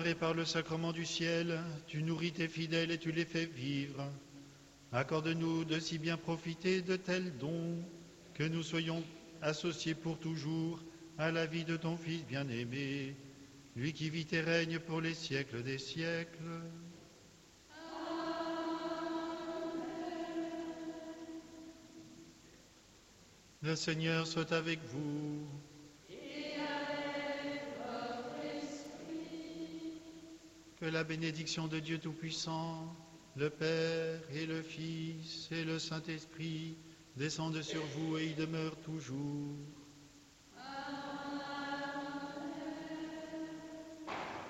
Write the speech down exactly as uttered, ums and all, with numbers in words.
Et par le sacrement du ciel, tu nourris tes fidèles et tu les fais vivre. Accorde-nous de si bien profiter de tels dons, que nous soyons associés pour toujours à la vie de ton Fils bien-aimé, lui qui vit et règne pour les siècles des siècles. Le Seigneur soit avec vous. Et avec votre esprit. Que la bénédiction de Dieu Tout-Puissant, le Père et le Fils et le Saint-Esprit descendent sur vous et y demeurent toujours.